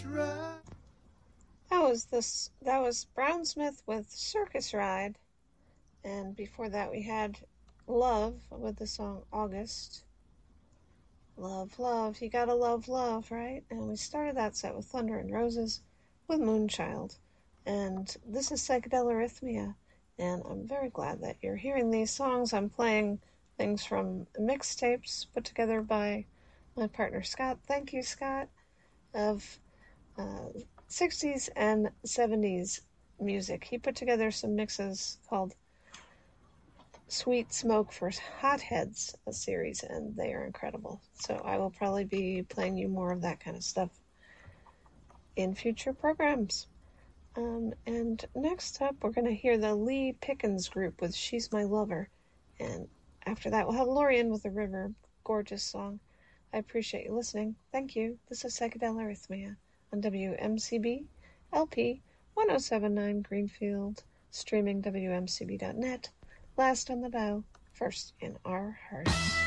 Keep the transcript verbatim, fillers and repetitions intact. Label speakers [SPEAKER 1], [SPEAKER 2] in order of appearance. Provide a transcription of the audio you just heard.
[SPEAKER 1] That was this. That was Brownsmith with Circus Ride, and before that we had Love with the song August. Love, love, you gotta love, love, right? And we started that set with Thunder and Roses with Moonchild, and this is Psychedelarrhythmia, and I'm very glad that you're hearing these songs. I'm playing things from mixtapes put together by my partner Scott. Thank you, Scott, of uh, sixties and seventies music. He put together some mixes called Sweet Smoke for Hotheads, a series, and they are incredible. So I will probably be playing you more of that kind of stuff in future programs. Um, and next up, we're going to hear the Lee Pickens Group with She's My Lover. And after that, we'll have Lorien with The River. Gorgeous song. I appreciate you listening. Thank you. This is Psychedelarrhythmia on W M C B L P one oh seven point nine Greenfield, streaming W M C B dot net. Last on the bow, first in our hearts.